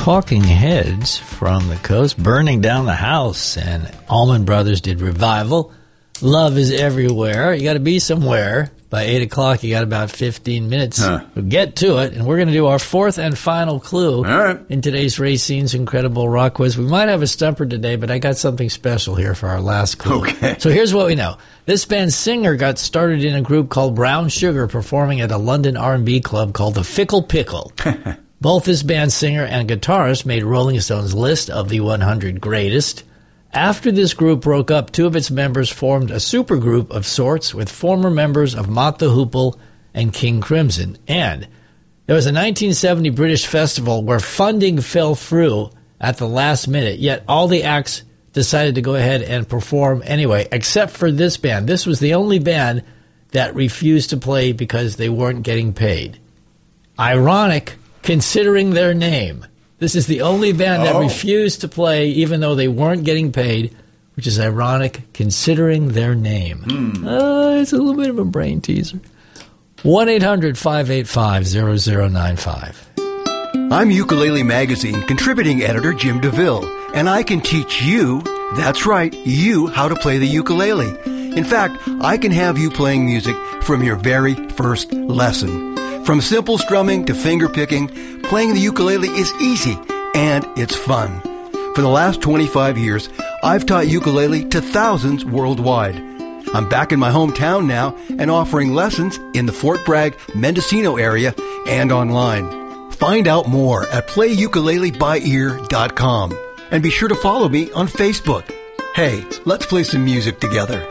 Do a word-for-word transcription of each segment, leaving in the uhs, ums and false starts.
Talking Heads from the Coast, Burning Down the House, and Allman Brothers did Revival. Love is Everywhere. You got to be somewhere. By eight o'clock, you got about fifteen minutes. Huh. We'll get to it, and we're going to do our fourth and final clue All right. in today's Racine's Incredible Rock Quiz. We might have a stumper today, but I got something special here for our last clue. Okay. So here's what we know. This band's singer got started in a group called Brown Sugar, performing at a London R and B club called the Fickle Pickle. Both this band's singer and guitarist made Rolling Stone's list of the one hundred greatest. After this group broke up, two of its members formed a supergroup of sorts with former members of Mott the Hoople and King Crimson. And there was a nineteen seventy British festival where funding fell through at the last minute, yet all the acts decided to go ahead and perform anyway, except for this band. This was the only band that refused to play because they weren't getting paid. Ironic, considering their name. This is the only band that Oh. refused to play even though they weren't getting paid, which is ironic considering their name. Hmm. Uh, it's a little bit of a brain teaser. one eight hundred five eight five zero zero nine five. I'm Ukulele Magazine contributing editor Jim DeVille, and I can teach you, that's right, you, how to play the ukulele. In fact, I can have you playing music from your very first lesson. From simple strumming to finger picking, playing the ukulele is easy and it's fun. For the last twenty-five years, I've taught ukulele to thousands worldwide. I'm back in my hometown now and offering lessons in the Fort Bragg, Mendocino area and online. Find out more at play ukulele by ear dot com. And be sure to follow me on Facebook. Hey, let's play some music together.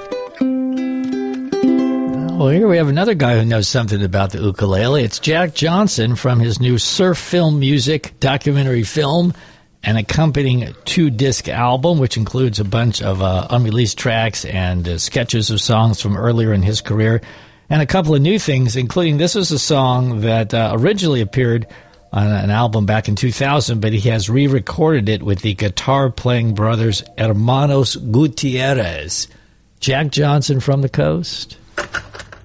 Well, here we have another guy who knows something about the ukulele. It's Jack Johnson from his new Surf Film Music documentary film and accompanying two-disc album, which includes a bunch of uh, unreleased tracks and uh, sketches of songs from earlier in his career, and a couple of new things, including this was a song that uh, originally appeared on an album back in two thousand, but he has re-recorded it with the guitar-playing brothers Hermanos Gutierrez. Jack Johnson from the Coast.